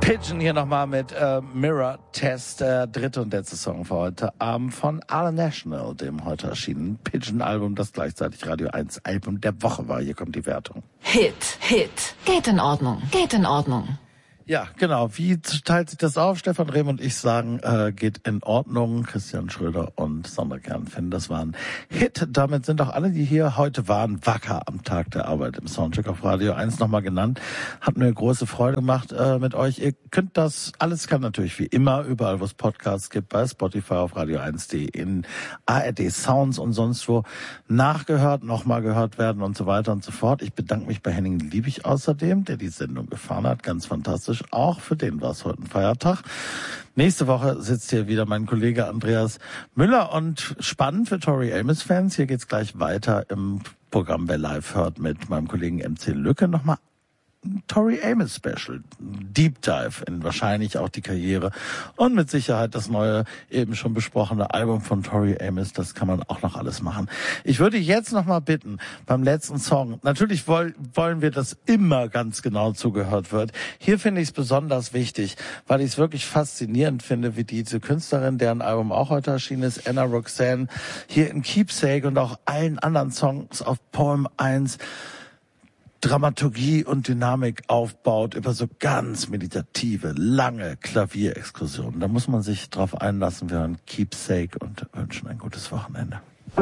Pigeon hier nochmal mit Mirror Test, der dritte und letzte Song für heute Abend von Alan National, dem heute erschienenen Pigeon-Album, das gleichzeitig Radio 1 Album der Woche war. Hier kommt die Wertung. Hit. Geht in Ordnung. Ja, genau. Wie teilt sich das auf? Stefan Rehm und ich sagen, geht in Ordnung. Christian Schröder und Sandra Kern finden, das war ein Hit. Damit sind auch alle, die hier heute waren, wacker am Tag der Arbeit im Soundcheck auf Radio 1 nochmal genannt. Hat mir große Freude gemacht mit euch. Ihr könnt das, alles kann natürlich wie immer, überall wo es Podcasts gibt, bei Spotify, auf radio1.de, in ARD Sounds und sonst wo nachgehört, nochmal gehört werden und so weiter und so fort. Ich bedanke mich bei Henning Liebig außerdem, der die Sendung gefahren hat. Ganz fantastisch. Auch für den war es heute ein Feiertag. Nächste Woche sitzt hier wieder mein Kollege Andreas Müller und spannend für Tori Amos-Fans. Hier geht's gleich weiter im Programm, wer live hört, mit meinem Kollegen MC Lücke nochmal Tori Amos Special, Deep Dive in wahrscheinlich auch die Karriere und mit Sicherheit das neue, eben schon besprochene Album von Tori Amos, das kann man auch noch alles machen. Ich würde jetzt noch mal bitten, beim letzten Song, natürlich wollen wir, dass immer ganz genau zugehört wird. Hier finde ich es besonders wichtig, weil ich es wirklich faszinierend finde, wie diese Künstlerin, deren Album auch heute erschienen ist, Anna Roxanne, hier in Keepsake und auch allen anderen Songs auf Poem 1 Dramaturgie und Dynamik aufbaut über so ganz meditative, lange Klavierexkursionen. Da muss man sich drauf einlassen. Wir hören Keepsake und wünschen ein gutes Wochenende.